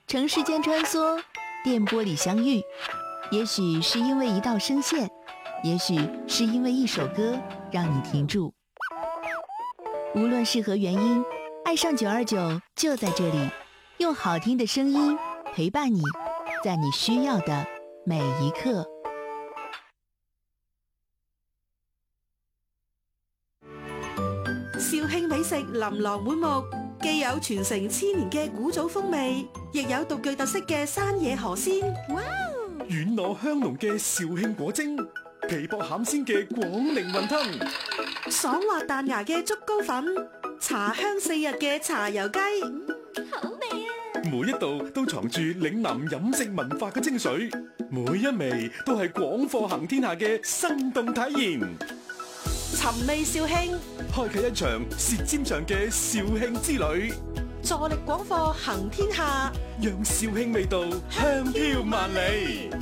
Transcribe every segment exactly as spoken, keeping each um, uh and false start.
城市間穿梭，電波裡相遇，也許是因為一道聲線，也許是因為一首歌讓你停住。無論是何原因，愛上九二九就在這裡，用好聽的聲音陪伴你，在你需要的每一刻。 肇慶美食琳琅滿目，既有傳承千年嘅古早風味，亦有獨具特色嘅山野河鮮。哇！ 軟糯香濃嘅肇慶果蒸，皮薄餡鮮嘅廣寧雲吞， 爽滑彈牙嘅竹糕粉，茶香四溢嘅茶油雞。 好味啊！ 每一道都藏住嶺南飲食文化嘅精髓，每一味都係廣貨行天下嘅生動體驗。 尋味肇慶， 開啟一場舌尖上嘅肇慶之旅， 助力廣貨行天下， 讓肇慶味道香飄萬里。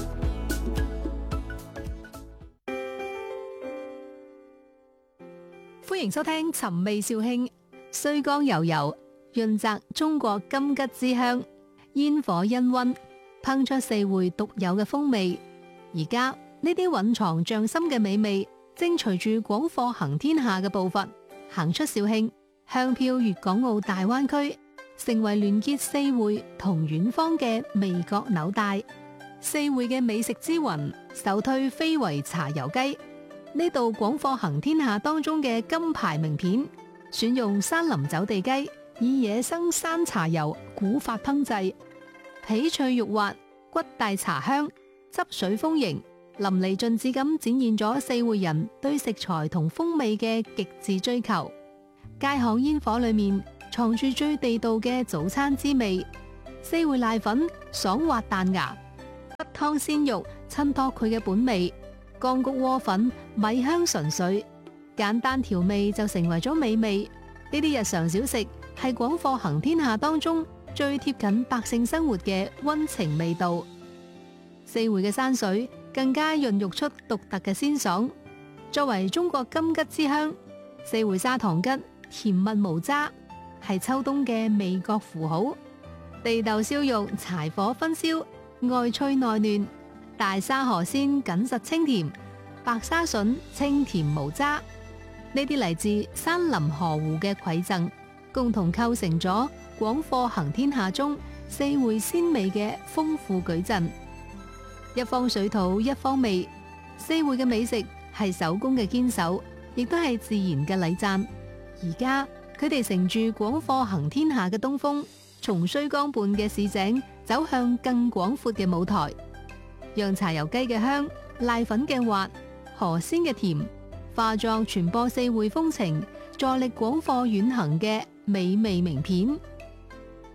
歡迎收聽尋味肇慶，綏江油油潤澤中國金桔之鄉，煙火氤氳，烹出四會獨有嘅風味。而家呢啲蘊藏匠心嘅美味，正隨住廣貨行天下嘅步伐，行出肇慶，香飄粵港澳大灣區，成為聯結四會同遠方嘅味覺紐帶。四會嘅美食之雲，首推非遺茶油雞。呢道廣貨行天下當中嘅金牌名片，選用山林走地雞，以野生山茶油古法烹製，皮脆肉滑，骨帶茶香，汁水豐盈，淋漓盡致咁展現咗四會人對食材同風味嘅極致追求。街巷煙火裏面藏住最地道嘅早餐滋味。四會瀨粉爽滑彈牙，骨湯鮮肉襯托佢嘅本味。乾谷窩粉米香純粹，簡單調味就成為咗美味。呢啲日常小食係廣貨行天下當中最貼近百姓生活嘅溫情味道。四會嘅山水更加孕育出獨特嘅鮮爽。作為中國金桔之鄉，四會砂糖桔甜蜜無渣，係秋冬嘅味覺符號。地豆燒肉柴火熏燒，外脆內嫩。大沙河鮮緊實清甜，白沙筍清甜無渣。呢啲嚟自山林河湖嘅饋贈，共同構成咗廣貨行天下中四會鮮味嘅豐富矩陣。一方水土一方味，四會嘅美食係手工嘅堅守，亦都係自然嘅禮讚。而家佢哋乘住廣貨行天下嘅東風，從綏江畔嘅市井走向更廣闊嘅舞台，讓茶油雞嘅香、瀨粉嘅滑、河鮮嘅甜，化作傳播四會風情、助力廣貨遠行嘅美味名片。